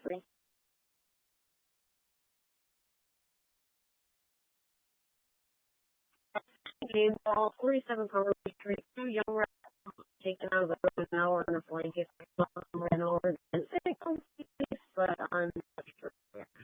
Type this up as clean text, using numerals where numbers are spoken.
free. Game ball, 47 Congress Street, 2 young rats taken out of the room, an hour and a blanket.